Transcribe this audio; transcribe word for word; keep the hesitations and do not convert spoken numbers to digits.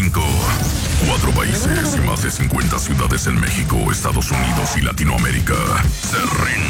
cinco. Cuatro países y más de cincuenta ciudades en México, Estados Unidos y Latinoamérica se rinden.